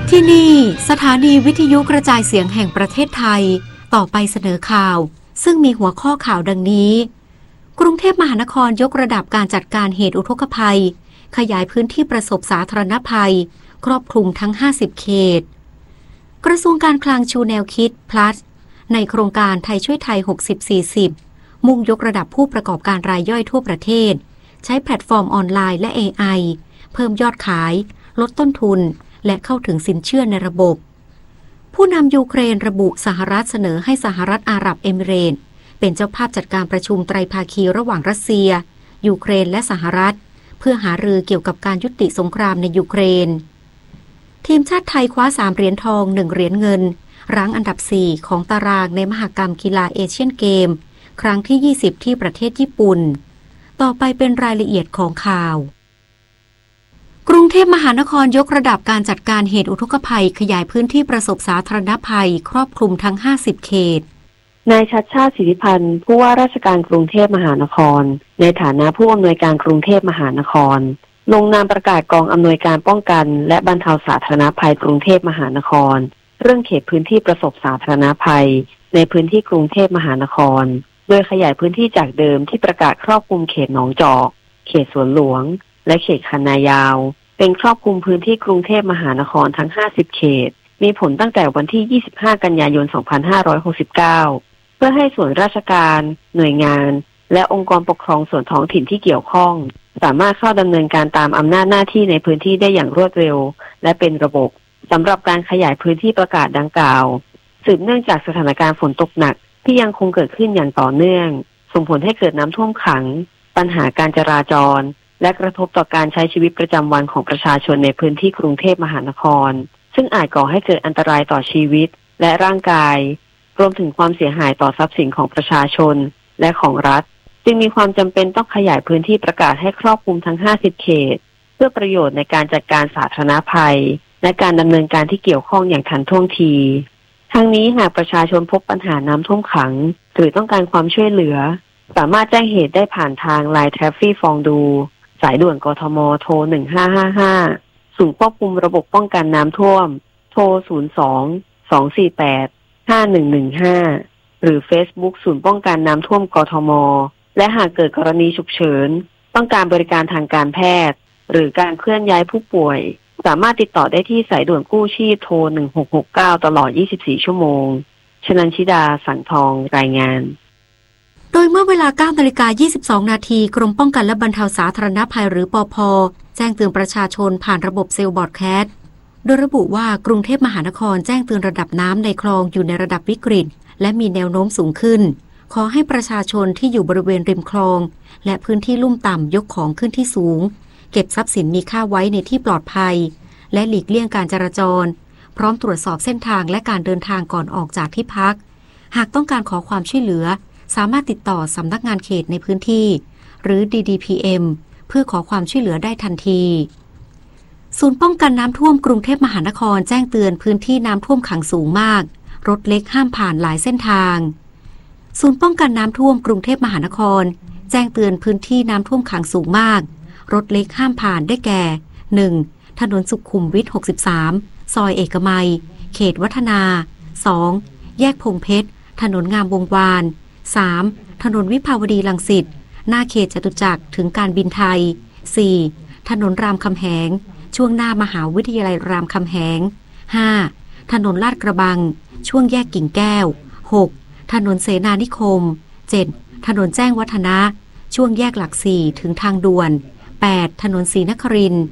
ที่นี่สถานีวิทยุกระจายเสียงแห่งประเทศไทยต่อไปเสนอข่าวซึ่งมีหัวข้อข่าวดังนี้กรุงเทพมหานครยกระดับการจัดการเหตุอุทกภัยขยายพื้นที่ประสบสาธารณภัยครอบคลุมทั้ง50เขตกระทรวงการคลังชูแนวคิด plus ในโครงการไทยช่วยไทย60-40มุ่งยกระดับผู้ประกอบการรายย่อยทั่วประเทศใช้แพลตฟอร์มออนไลน์และ AI เพิ่มยอดขายลดต้นทุนและเข้าถึงสินเชื่อในระบบผู้นำยูเครนระบุสหรัฐเสนอให้สหรัฐอาหรับเอมิเรตส์เป็นเจ้าภาพจัดการประชุมไตรภาคีระหว่างรัสเซียยูเครนและสหรัฐเพื่อหารือเกี่ยวกับการยุติสงครามในยูเครนทีมชาติไทยคว้า3เหรียญทอง1เหรียญเงินรั้งอันดับ4ของตารางในมหกรรมกีฬาเอเชียนเกมครั้งที่20ที่ประเทศญี่ปุ่นต่อไปเป็นรายละเอียดของข่าวกรุงเทพมหานครยกระดับการจัดการเหตุอุทกภัยขยายพื้นที่ประสบสาธารณภัยครอบคลุมทั้ง50เขตนายชัชชาติ สิทธิพันธ์ผู้ว่าราชการกรุงเทพมหานครในฐานะผู้อำนวยการกรุงเทพมหานครลงนามประกาศกองอำนวยการป้องกันและบรรเทาสาธารณภัยกรุงเทพมหานครเรื่องเขตพื้นที่ประสบสาธารณภัยในพื้นที่กรุงเทพมหานครโดยขยายพื้นที่จากเดิมที่ประกาศครอบคลุมเขตหนองจอกเขตสวนหลวงและเขตคันนายาวเป็นครอบคลุมพื้นที่กรุงเทพมหานครทั้ง50เขตมีผลตั้งแต่วันที่25กันยายน2569เพื่อให้ส่วนราชการหน่วยงานและองค์กรปกครองส่วนท้องถิ่นที่เกี่ยวข้องสามารถเข้าดำเนินการตามอำนาจหน้าที่ในพื้นที่ได้อย่างรวดเร็วและเป็นระบบสำหรับการขยายพื้นที่ประกาศดังกล่าวสืบเนื่องจากสถานการณ์ฝนตกหนักที่ยังคงเกิดขึ้นอย่างต่อเนื่องส่งผลให้เกิดน้ำท่วมขังปัญหาการจราจรและกระทบต่อการใช้ชีวิตประจำวันของประชาชนในพื้นที่กรุงเทพมหานครซึ่งอาจก่อให้เกิดอันตรายต่อชีวิตและร่างกายรวมถึงความเสียหายต่อทรัพย์สินของประชาชนและของรัฐจึงมีความจำเป็นต้องขยายพื้นที่ประกาศให้ครอบคลุมทั้ง50เขตเพื่อประโยชน์ในการจัดการสาธารณภัยและการดำเนินการที่เกี่ยวข้องอย่างทันท่วงทีทั้งนี้หากประชาชนพบปัญหาน้ำท่วมขังหรือต้องการความช่วยเหลือสามารถแจ้งเหตุได้ผ่านทาง LINE Traffic ฟองดูสายด่วนกทมโทร1555ศูนย์ควบคุมระบบป้องกันน้ำท่วมโทร02-248-5115หรือ Facebook ศูนย์ป้องกันน้ำท่วมกทมและหากเกิดกรณีฉุกเฉินต้องการบริการทางการแพทย์หรือการเคลื่อนย้ายผู้ป่วยสามารถติดต่อได้ที่สายด่วนกู้ชีพโทร1669ตลอด24ชั่วโมงชนันชิดาสังทองรายงานโดยเมื่อเวลา 9:22 นาทีกรมป้องกันและบรรเทาสาธารณภัยหรือปภ.แจ้งเตือนประชาชนผ่านระบบเซลล์บอร์ดแคสต์โดยระบุว่ากรุงเทพมหานครแจ้งเตือนระดับน้ำในคลองอยู่ในระดับวิกฤตและมีแนวโน้มสูงขึ้นขอให้ประชาชนที่อยู่บริเวณริมคลองและพื้นที่ลุ่มต่ำยกของขึ้นที่สูงเก็บทรัพย์สินมีค่าไว้ในที่ปลอดภัยและหลีกเลี่ยงการจราจรพร้อมตรวจสอบเส้นทางและการเดินทางก่อนออกจากที่พักหากต้องการขอความช่วยเหลือสามารถติดต่อสำนักงานเขตในพื้นที่หรือ DDPM เพื่อขอความช่วยเหลือได้ทันทีศูนย์ป้องกันน้ำท่วมกรุงเทพมหานครแจ้งเตือนพื้นที่น้ำท่วมขังสูงมากรถเล็กห้ามผ่านหลายเส้นทางศูนย์ป้องกันน้ำท่วมกรุงเทพมหานครแจ้งเตือนพื้นที่น้ำท่วมขังสูงมากรถเล็กห้ามผ่านได้แก่ 1. ถนนสุขุมวิท63ซอยเอกมัยเขตวัฒนา 2. แยกพงเพชรถนนงามวงวาน 3. ถนนวิภาวดีรังสิตหน้าเขตจตุจักรถึงการบินไทย 4. ถนนรามคำแหงช่วงหน้ามหาวิทยาลัยรามคำแหง 5. ถนนลาดกระบังช่วงแยกกิ่งแก้ว 6. ถนนเสนานิคม 7. ถนนแจ้งวัฒนะช่วงแยกหลัก4ถึงทางด่วน 8. ถนนศรีนครินทร์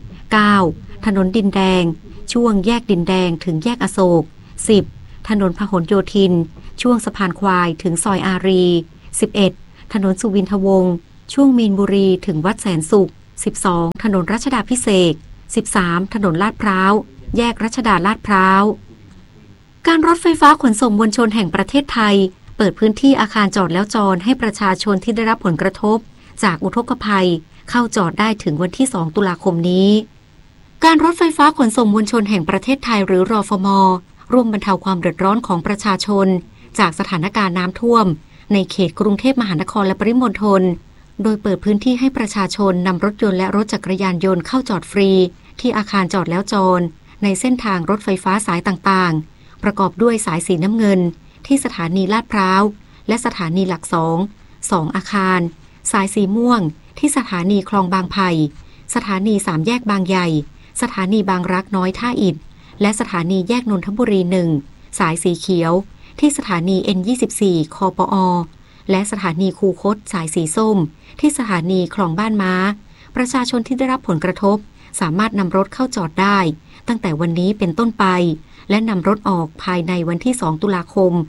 9. ถนนดินแดงช่วงแยกดินแดงถึงแยกอโศก 10. ถนนพหลโยธินช่วงสะพานควายถึงซอยอารี 11. ถนนสุวินทวงศ์ช่วงมีนบุรีถึงวัดแสนสุข 12. ถนนรัชดาภิเษก 13. ถนนลาดพร้าวแยกรัชดาลาดพร้าวการรถไฟฟ้าขนส่งมวลชนแห่งประเทศไทยเปิดพื้นที่อาคารจอดแล้วจอดให้ประชาชนที่ได้รับผลกระทบจากอุทกภัยเข้าจอดได้ถึงวันที่2ตุลาคมนี้การรถไฟฟ้าขนส่งมวลชนแห่งประเทศไทยหรือรฟม.ร่วมบรรเทาความเดือดร้อนของประชาชนจากสถานการณ์น้ำท่วมในเขตกรุงเทพมหานครและปริมณฑลโดยเปิดพื้นที่ให้ประชาชนนำรถยนต์และรถจักรยานยนต์เข้าจอดฟรีที่อาคารจอดแล้วจอดในเส้นทางรถไฟฟ้าสายต่างๆประกอบด้วยสายสีน้ำเงินที่สถานีลาดพร้าวและสถานีหลัก2อาคารสายสีม่วงที่สถานีคลองบางไผ่สถานี3แยกบางใหญ่สถานีบางรักน้อยท่าอิฐและสถานีแยกนนทบุรี1สายสีเขียวที่สถานี N24 คปอและสถานีคูคตสายสีส้มที่สถานีคลองบ้านม้าประชาชนที่ได้รับผลกระทบสามารถนำรถเข้าจอดได้ตั้งแต่วันนี้เป็นต้นไปและนำรถออกภายในวันที่2ตุลาคม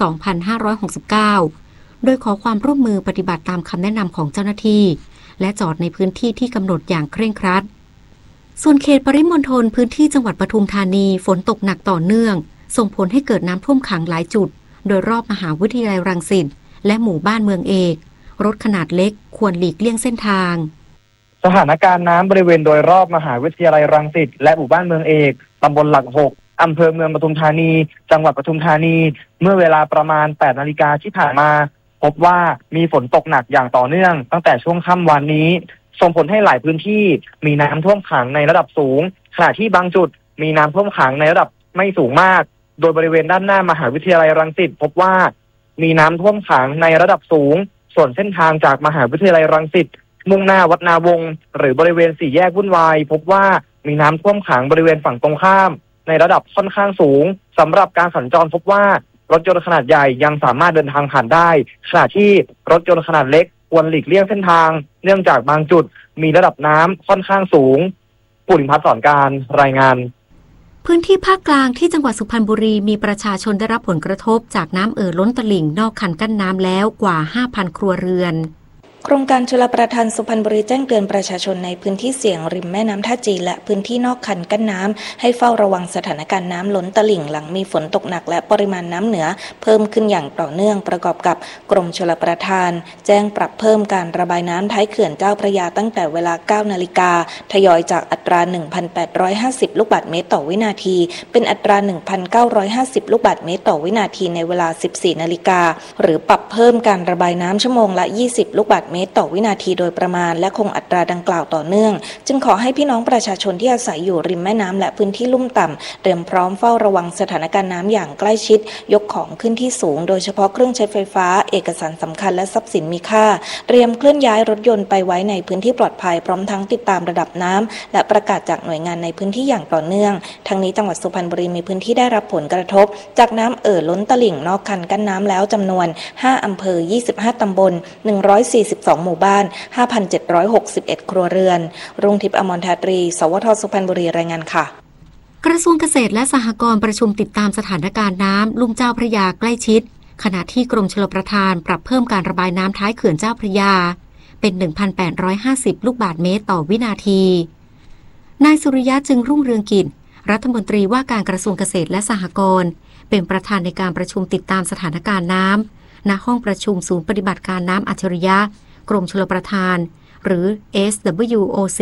2569โดยขอความร่วมมือปฏิบัติตามคำแนะนำของเจ้าหน้าที่และจอดในพื้นที่ที่กำหนดอย่างเคร่งครัดส่วนเขตปริมณฑลพื้นที่จังหวัดปทุมธานีฝนตกหนักต่อเนื่องส่งผลให้เกิดน้ำท่วมขังหลายจุดโดยรอบมหาวิทยาลัยรังสิตและหมู่บ้านเมืองเอกรถขนาดเล็กควรหลีกเลี่ยงเส้นทางสถานการณ์น้ำบริเวณโดยรอบมหาวิทยาลัยรังสิตและหมู่บ้านเมืองเอกตำบลหลัก6อำเภอเมืองปทุมธานีจังหวัดปทุมธานีเมื่อเวลาประมาณ 8 นาฬิกาที่ผ่านมาพบว่ามีฝนตกหนักอย่างต่อเนื่องตั้งแต่ช่วงค่ำวันนี้ส่งผลให้หลายพื้นที่มีน้ำท่วมขังในระดับสูงขณะที่บางจุดมีน้ำท่วมขังในระดับไม่สูงมากโดยบริเวณด้านหน้ามหาวิทยาลัยรังสิตพบว่ามีน้ำท่วมขังในระดับสูงส่วนเส้นทางจากมหาวิทยาลัยรังสิตมุ่งหน้าวัดนาวงศ์หรือบริเวณ4แยกวุ่นวายพบว่ามีน้ำท่วมขังบริเวณฝั่งตรงข้ามในระดับค่อนข้างสูงสำหรับการสัญจรพบว่ารถยนต์ขนาดใหญ่ยังสามารถเดินทางผ่านได้ขณะที่รถยนต์ขนาดเล็กควรหลีกเลี่ยงเส้นทางเนื่องจากบางจุดมีระดับน้ำค่อนข้างสูงปุริพัฒน์สอนการรายงานพื้นที่ภาคกลางที่จังหวัดสุพรรณบุรีมีประชาชนได้รับผลกระทบจากน้ำล้นตลิ่งนอกคันกั้นน้ำแล้วกว่า 5,000 ครัวเรือนโครงการชลประทานสุพรรณบุรีแจ้งเตือนประชาชนในพื้นที่เสี่ยงริมแม่น้ำท่าจีนและพื้นที่นอกคันกั้นน้ำให้เฝ้าระวังสถานการณ์น้ำล้นตลิ่งหลังมีฝนตกหนักและปริมาณน้ำเหนือเพิ่มขึ้นอย่างต่อเนื่องประกอบกับกรมชลประทานแจ้งปรับเพิ่มการระบายน้ำท้ายเขื่อนเจ้าพระยาตั้งแต่เวลา 9 นาฬิกาทยอยจากอัตรา 1,850 ลูกบาศก์เมตรต่อวินาทีเป็นอัตรา 1,950 ลูกบาศก์เมตรต่อวินาทีในเวลา 14 นาฬิกาหรือปรับเพิ่มการระบายน้ำชั่วโมงละ 20 ลูกบาศก์เมตรต่อวินาทีโดยประมาณและคงอัตราดังกล่าวต่อเนื่องจึงขอให้พี่น้องประชาชนที่อาศัยอยู่ริมแม่น้ำและพื้นที่ลุ่มต่ำเตรียมพร้อมเฝ้าระวังสถานการณ์น้ำอย่างใกล้ชิดยกของขึ้นที่สูงโดยเฉพาะเครื่องใช้ไฟฟ้าเอกสารสำคัญและทรัพย์สินมีค่าเตรียมเคลื่อนย้ายรถยนต์ไปไว้ในพื้นที่ปลอดภัยพร้อมทั้งติดตามระดับน้ำและประกาศจากหน่วยงานในพื้นที่อย่างต่อเนื่องทั้งนี้จังหวัดสุพรรณบุรีมีพื้นที่ได้รับผลกระทบจากน้ำล้นตลิ่งนอกคันกั้นน้ำแล้วจำนวน5อำเภอ25ตำบล142หมู่บ้าน5,761 ครัวเรือนรุ่งทิพย์อมรทาตรีสวทสุพรรณบุรีรายงานค่ะกระทรวงเกษตรและสหกรณ์ประชุมติดตามสถานการณ์น้ำลุ่มเจ้าพระยาใกล้ชิดขณะที่กรมชลประทานปรับเพิ่มการระบายน้ำท้ายเขื่อนเจ้าพระยาเป็น 1,850 ลูกบาศก์เมตรต่อวินาทีนายสุริยะจึงรุ่งเรืองกิจรัฐมนตรีว่าการกระทรวงเกษตรและสหกรณ์เป็นประธานในการประชุมติดตามสถานการณ์น้ำณห้องประชุมศูนย์ปฏิบัติการน้ำอัจฉริยะกรมชลประทานหรือ SWOC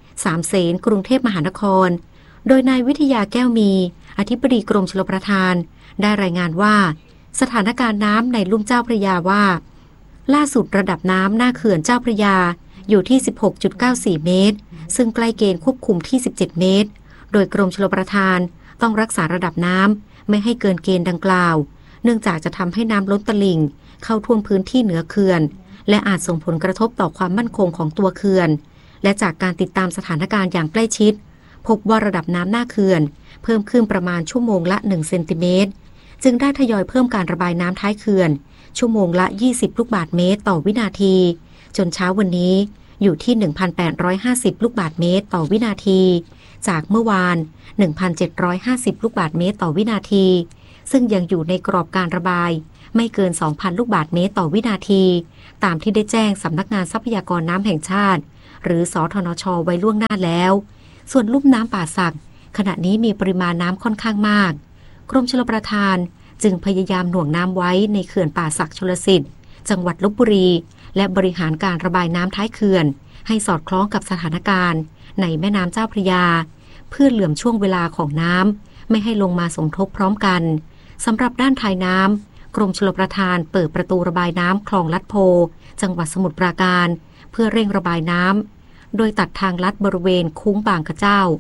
3 เสนกรุงเทพมหานครโดยนายวิทยาแก้วมีอธิบดีกรมชลประทานได้รายงานว่าสถานการณ์น้ำในลุ่มเจ้าพระยาว่าล่าสุดระดับน้ำหน้าเขื่อนเจ้าพระยาอยู่ที่ 16.94 เมตรซึ่งใกล้เกณฑ์ควบคุมที่ 17 เมตรโดยกรมชลประทานต้องรักษาระดับน้ำไม่ให้เกินเกณฑ์ดังกล่าวเนื่องจากจะทำให้น้ำล้นตลิ่งเข้าท่วมพื้นที่เหนือเขื่อนและอาจส่งผลกระทบต่อความมั่นคงของตัวเขื่อนและจากการติดตามสถานการณ์อย่างใกล้ชิดพบว่าระดับน้ำหน้าเขื่อนเพิ่มขึ้นประมาณชั่วโมงละ1เซนติเมตรจึงได้ทยอยเพิ่มการระบายน้ำท้ายเขื่อนชั่วโมงละ20ลูกบาศก์เมตรต่อวินาทีจนเช้าวันนี้อยู่ที่ 1,850 ลูกบาศก์เมตรต่อวินาทีจากเมื่อวาน 1,750 ลูกบาศก์เมตรต่อวินาทีซึ่งยังอยู่ในกรอบการระบายไม่เกิน 2,000 ลูกบาศก์เมตรต่อวินาทีตามที่ได้แจ้งสำนักงานทรัพยากรน้ำแห่งชาติหรือสทนช.ไว้ล่วงหน้าแล้วส่วนลุ่มน้ำป่าสักขณะนี้มีปริมาณน้ำค่อนข้างมากกรมชลประทานจึงพยายามหน่วงน้ำไว้ในเขื่อนป่าสักชลสิทธิ์จังหวัดลพบุรีและบริหารการระบายน้ำท้ายเขื่อนให้สอดคล้องกับสถานการณ์ในแม่น้ำเจ้าพระยาเพื่อเหลื่อมช่วงเวลาของน้ำไม่ให้ลงมาสมทบพร้อมกันสำหรับด้านท้ายน้ำกรมชลประทานเปิดประตูระบายน้ำคลองลัดโพจังหวัดสมุทรปราการเพื่อเร่งระบายน้ำโดยตัดทางลัดบริเวณคุ้งบางกระเจ้า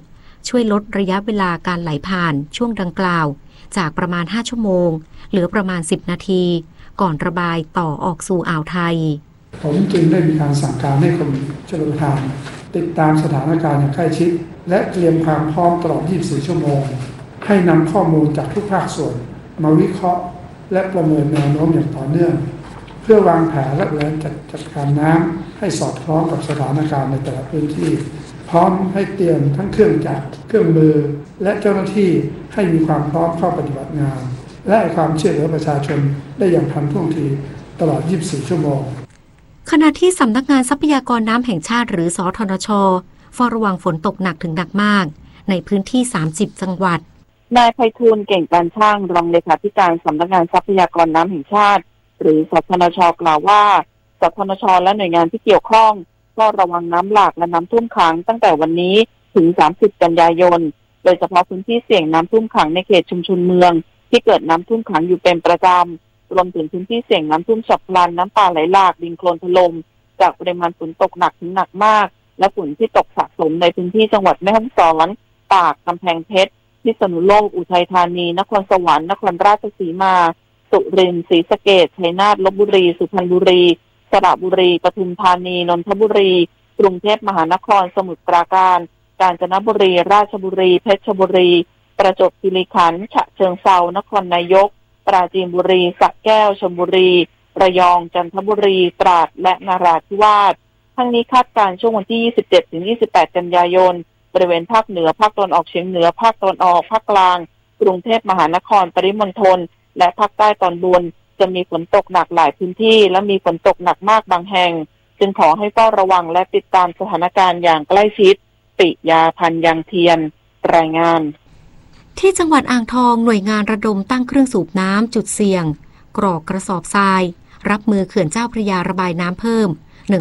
ช่วยลดระยะเวลาการไหลผ่านช่วงดังกล่าวจากประมาณ5ชั่วโมงเหลือประมาณ10นาทีก่อนระบายต่อออกสู่อ่าวไทยผมจึงได้มีการสั่งการให้กรมชลประทานติดตามสถานการณ์อย่างใกล้ชิดและเตรียมความพร้อมตลอด24ชั่วโมงให้นำข้อมูลจากทุกภาคส่วนมาวิเคราะห์และประเมินแนวโน้มอย่างต่อเนื่องเพื่อวางแผนและแผนจัดการน้ำให้สอดคล้องกับสถานการณ์ในแต่ละพื้นที่พร้อมให้เตรียมทั้งเครื่องจักรเครื่องมือและเจ้าหน้าที่ให้มีความพร้อมเข้าปฏิบัติงานและให้ความช่วยเหลือประชาชนได้อย่างทันท่วงทีตลอด24ชั่วโมงขณะที่สำนักงานทรัพยากรน้ำแห่งชาติหรือสทนช.เฝ้าระวังฝนตกหนักถึงหนักมากในพื้นที่30จังหวัดนายไพฑูรย์เก่งการช่างรองเลขาธิการสำนักงานทรัพยากรน้ำแห่งชาติหรือสทนช.กล่าวว่าสทนช.และหน่วยงานที่เกี่ยวข้องเฝ้าระวังน้ำหลากและน้ำท่วมขังตั้งแต่วันนี้ถึง30กันยายนโดยเฉพาะพื้นที่เสี่ยงน้ำท่วมขังในเขตชุมชนเมืองที่เกิดน้ำท่วมขังอยู่เป็นประจำรวมถึงพื้นที่เสี่ยงน้ำท่วมฉับพลันน้ำป่าไหลหลากดินโคลนถล่มจากปริมาณฝนตกหนักถึงหนักมากและฝนที่ตกสะสมในพื้นที่จังหวัดแม่ฮ่องสอนตากกำแพงเพชรพิษณุโลกอุทัยธานีนครสวรรค์นครราชสีมาสุรินทร์ศรีสะเกษชัยนาทลพบุรีสุพรรณบุรีสระบุรีปทุมธานีนนทบุรีกรุงเทพมหานครสมุทรปราการกาญจนบุรีราชบุรีเพชรบุรีประจวบคีรีขันธ์ฉะเชิงเทรานครนายกปราจีนบุรีสระแก้วชลบุรีระยองจันทบุรีตราดและนราธิวาสทั้งนี้คาดการณ์ช่วงวันที่27ถึง28กันยายนบริเวณภาคเหนือภาคตะวันออกเฉียงเหนือภาคตะวันออกภาคกลางกรุงเทพมหานครปริมณฑลและภาคใต้ตอนบนจะมีฝนตกหนักหลายพื้นที่และมีฝนตกหนักมากบางแห่งจึงขอให้เฝ้าระวังและติดตามสถานการณ์อย่างใกล้ชิดปิยาพันธ์ยังเทียนรายงานที่จังหวัดอ่างทองหน่วยงานระดมตั้งเครื่องสูบน้ำจุดเสี่ยงกรอกกระสอบทรายรับมือเขื่อนเจ้าพระยาระบายน้ำเพิ่ม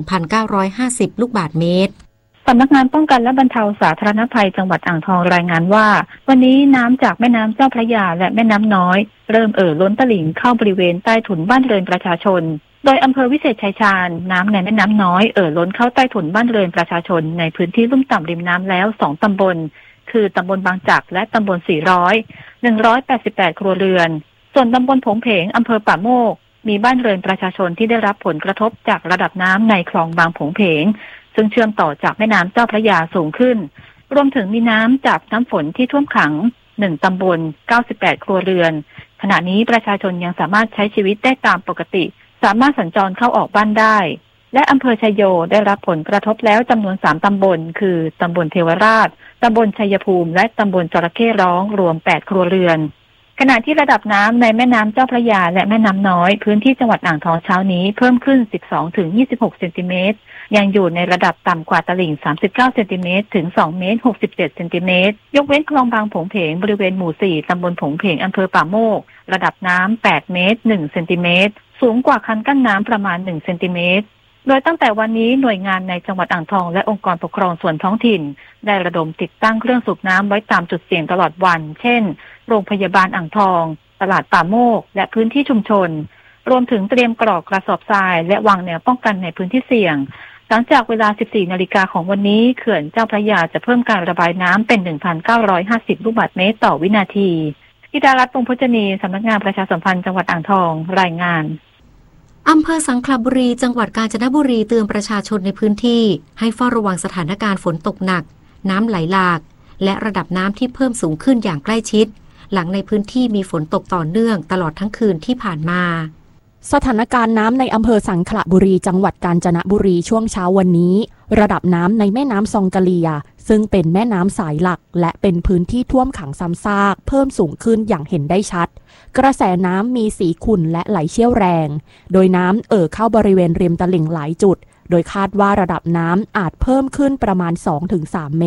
1,950 ลูกบาศก์เมตรสำนักงานป้องกันและบรรเทาสาธารณภัยจังหวัดอ่างทองรายงานว่าวันนี้น้ำจากแม่น้ำเจ้าพระยาและแม่น้ำน้อยเริ่มล้นตลิ่งเข้าบริเวณใต้ถุนบ้านเรือนประชาชนโดยอำเภอวิเศษชัยชาญน้ำในแม่น้ำน้อยล้นเข้าใต้ถุนบ้านเรือนประชาชนในพื้นที่ลุ่มต่ำริมน้ำแล้ว2ตำบลคือตำบลบางจักและตำบล188 ครัวเรือนส่วนตำบลผงเพงอำเภอป่าโมกมีบ้านเรือนประชาชนที่ได้รับผลกระทบจากระดับน้ำในคลองบางผงเพงซึ่งเชื่อมต่อจากแม่น้ำเจ้าพระยาสูงขึ้นรวมถึงมีน้ำจากน้ำฝนที่ท่วมขัง1ตำบล98 ครัวเรือนขณะนี้ประชาชนยังสามารถใช้ชีวิตได้ตามปกติสามารถสัญจรเข้าออกบ้านได้และอำเภอชัยโยได้รับผลกระทบแล้วจำนวน3ตำบลคือตำบลเทวราชตำบลชัยภูมิและตำบลจระเข้ร้องรวม8ครัวเรือนขณะที่ระดับน้ำในแม่น้ำเจ้าพระยาและแม่น้ำน้อยพื้นที่จังหวัดอ่างทองเช้านี้เพิ่มขึ้น 12-26 เซนติเมตรยังอยู่ในระดับต่ำกว่าตลิ่ง39 เซนติเมตรถึง2เมตร67 เซนติเมตรยกเว้นคลองบางผงเพงบริเวณหมู่4ตำบลผงเพงอำเภอป่าโมกระดับน้ำ8เมตร1เซนติเมตรสูงกว่าคันกั้นน้ำประมาณ1เซนติเมตรโดยตั้งแต่วันนี้หน่วยงานในจังหวัดอ่างทองและองค์กรปกครองส่วนท้องถิ่นได้ระดมติดตั้งเครื่องสูบน้ำไว้ตามจุดเสี่ยงตลอดวันเช่นโรงพยาบาลอ่างทองตลาดป่าโมกและพื้นที่ชุมชนรวมถึงเตรียมกรอกกระสอบทรายและวางแนวป้องกันในพื้นที่เสี่ยงหลังจากเวลา 14 นาฬิกาของวันนี้เขื่อนเจ้าพระยาจะเพิ่มการระบายน้ำเป็น 1,950 ลูกบาศก์เมตรต่อวินาทีธิดารัตน์ พงษ์พจนีสำนักงานประชาสัมพันธ์จังหวัดอ่างทองรายงานอำเภอสังขละบุรีจังหวัดกาญจนบุรีเตือนประชาชนในพื้นที่ให้เฝ้าระวังสถานการณ์ฝนตกหนักน้ำไหลหลากและระดับน้ำที่เพิ่มสูงขึ้นอย่างใกล้ชิดหลังในพื้นที่มีฝนตกต่อเนื่องตลอดทั้งคืนที่ผ่านมาสถานการณ์น้ำในอำเภอสังขละบุรีจังหวัดกาญจนบุรีช่วงเช้าวันนี้ระดับน้ำในแม่น้ำซองกะเลียซึ่งเป็นแม่น้ำสายหลักและเป็นพื้นที่ท่วมขังซ้ำซากเพิ่มสูงขึ้นอย่างเห็นได้ชัดกระแสน้ำมีสีขุ่นและไหลเชี่ยวแรงโดยน้ำเข้าบริเวณริมตลิ่งหลายจุดโดยคาดว่าระดับน้ำอาจเพิ่มขึ้นประมาณ 2-3 เมตร